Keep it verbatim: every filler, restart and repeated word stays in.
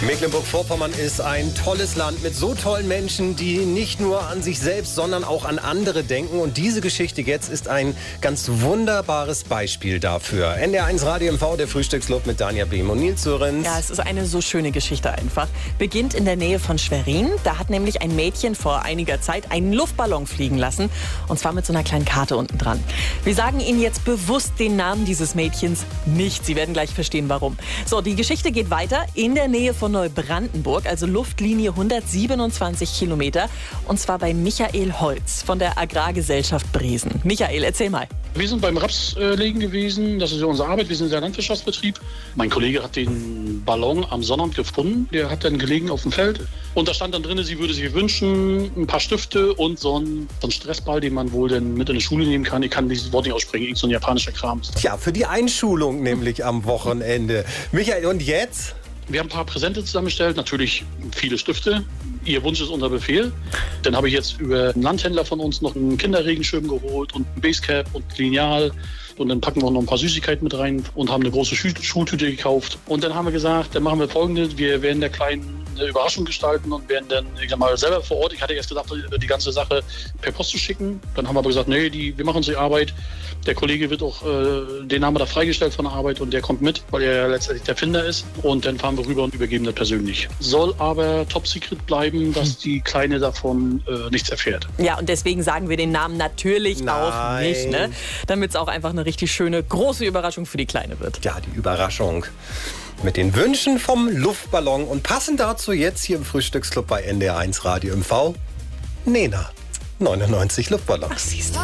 Mecklenburg-Vorpommern ist ein tolles Land mit so tollen Menschen, die nicht nur an sich selbst, sondern auch an andere denken. Und diese Geschichte jetzt ist ein ganz wunderbares Beispiel dafür. N D R eins Radio M V, der Frühstücksclub mit Danja Behm und Nils Sörenz. Ja, es ist eine so schöne Geschichte einfach. Beginnt in der Nähe von Schwerin. Da hat nämlich ein Mädchen vor einiger Zeit einen Luftballon fliegen lassen. Und zwar mit so einer kleinen Karte unten dran. Wir sagen Ihnen jetzt bewusst den Namen dieses Mädchens nicht. Sie werden gleich verstehen, warum. So, die Geschichte geht weiter in der Nähe von Neubrandenburg, also Luftlinie hundertsiebenundzwanzig Kilometer. Und zwar bei Michael Holz von der Agrargesellschaft Bresen. Michael, erzähl mal. Wir sind beim Rapslegen gewesen, das ist ja unsere Arbeit, wir sind der Landwirtschaftsbetrieb. Mein Kollege hat den Ballon am Sonnabend gefunden, der hat dann gelegen auf dem Feld. Und da stand dann drin, sie würde sich wünschen, ein paar Stifte und so einen, so einen Stressball, den man wohl dann mit in die Schule nehmen kann. Ich kann dieses Wort nicht aussprechen, irgend so ein japanischer Kram. Tja, für die Einschulung nämlich am Wochenende. Michael, und jetzt? Wir haben ein paar Präsente zusammengestellt, natürlich viele Stifte. Ihr Wunsch ist unser Befehl. Dann habe ich jetzt über einen Landhändler von uns noch einen Kinderregenschirm geholt und ein Basecap und Lineal. Und dann packen wir noch ein paar Süßigkeiten mit rein und haben eine große Schultüte gekauft. Und dann haben wir gesagt, dann machen wir Folgendes. Wir werden der Kleinen eine Überraschung gestalten und werden dann, ich sag mal, selber vor Ort. Ich hatte erst gedacht, die ganze Sache per Post zu schicken. Dann haben wir aber gesagt, nee, die, wir machen uns die Arbeit. Der Kollege wird auch, äh, den haben wir da freigestellt von der Arbeit und der kommt mit, weil er ja letztendlich der Finder ist. Und dann fahren wir rüber und übergeben das persönlich. Soll aber top secret bleiben, dass die Kleine davon äh, nichts erfährt. Ja, und deswegen sagen wir den Namen natürlich Nein. auch nicht, ne? Damit es auch einfach eine richtig schöne, große Überraschung für die Kleine wird. Ja, die Überraschung mit den Wünschen vom Luftballon. Und passend dazu jetzt hier im Frühstücksclub bei N D R eins Radio M V, Nena, neunundneunzig Luftballons. Ach, siehst du.